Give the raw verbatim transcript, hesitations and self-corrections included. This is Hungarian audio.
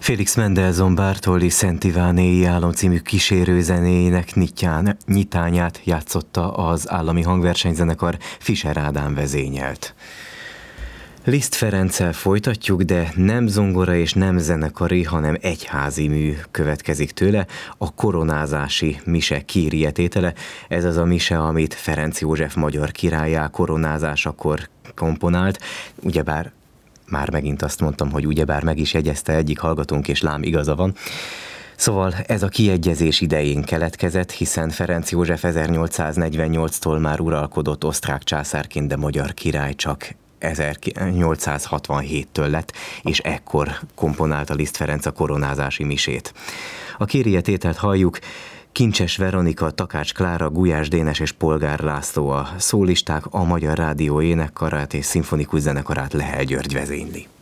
Félix Mendelssohn Bartholdy Szent Iván éji álom című kísérőzenéjének nyitján, nyitányát játszotta az Állami Hangversenyzenekar, Fischer Ádám vezényelt. Liszt Ferenccel folytatjuk, de nem zongora és nem zenekari, hanem egyházi mű következik tőle, a koronázási mise Kyrie tétele. Ez az a mise, amit Ferenc József magyar királlyá koronázásakor komponált, ugyebár már megint azt mondtam, hogy ugyebár meg is jegyezte egyik hallgatónk, és lám igaza van. Szóval ez a kiegyezés idején keletkezett, hiszen Ferenc József ezernyolcszáznegyvennyolctól már uralkodott osztrák császárként, de magyar király csak ezernyolcszázhatvanhéttől lett, és ekkor komponálta Liszt Ferenc a koronázási misét. A Kyrie tételt halljuk, Kincses Veronika, Takács Klára, Gulyás Dénes és Polgár László a szólisták, a Magyar Rádió énekkarát és szimfonikus zenekarát Lehel György vezényli.